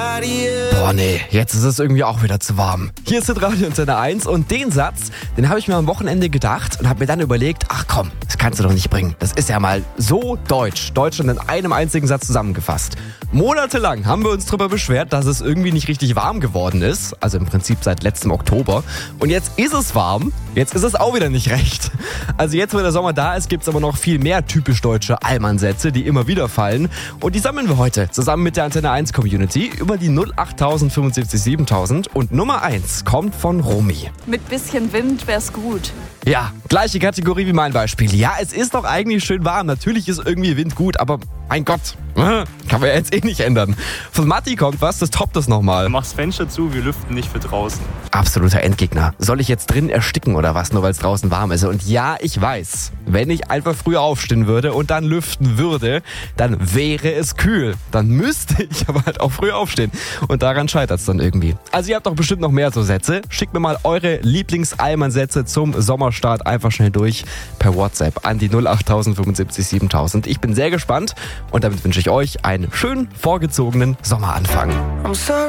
Boah, nee, jetzt ist es irgendwie auch wieder zu warm. Hier ist Radio Antenne 1 und den Satz, den habe ich mir am Wochenende gedacht und habe mir dann überlegt, ach komm, das kannst du doch nicht bringen. Das ist ja mal so deutsch. Deutschland in einem einzigen Satz zusammengefasst. Monatelang haben wir uns darüber beschwert, dass es irgendwie nicht richtig warm geworden ist. Also im Prinzip seit letztem Oktober. Und jetzt ist es warm, jetzt ist es auch wieder nicht recht. Also jetzt, wo der Sommer da ist, gibt es aber noch viel mehr typisch deutsche Allmann-Sätze, die immer wieder fallen. Und die sammeln wir heute zusammen mit der Antenne 1 Community über die 08000 75 7000. Und Nummer 1 kommt von Romy. Mit bisschen Wind wär's gut. Ja, gleiche Kategorie wie mein Beispiel. Ja, es ist doch eigentlich schön warm. Natürlich ist irgendwie Wind gut, aber mein Gott, kann man ja jetzt eh nicht ändern. Von Matti kommt was, das toppt das nochmal. Mach das Fenster zu, wir lüften nicht für draußen. Absoluter Endgegner. Soll ich jetzt drin ersticken oder was, nur weil es draußen warm ist? Und ja, ich weiß, wenn ich einfach früher aufstehen würde und dann lüften würde, dann wäre es kühl. Dann müsste ich aber halt auch früh aufstehen. Und daran scheitert es dann irgendwie. Also ihr habt doch bestimmt noch mehr so Sätze. Schickt mir mal eure Lieblings-Allmann-Sätze zum Sommerstart einfach schnell durch per WhatsApp an die 08000 75 7000. Ich bin sehr gespannt und damit wünsche ich euch einen schönen, vorgezogenen Sommeranfang.